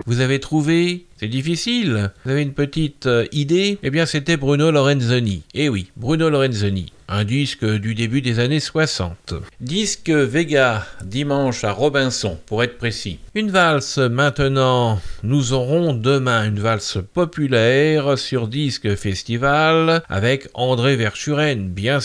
Vous avez trouvé? C'est difficile? Vous avez une petite idée? Eh bien, c'était Bruno Lorenzoni. Eh oui, Bruno Lorenzoni. Un disque du début des années 60. Disque Vega, dimanche à Robinson, pour être précis. Une valse maintenant. Nous aurons demain une valse populaire sur Disque Festival avec André Verschuren, bien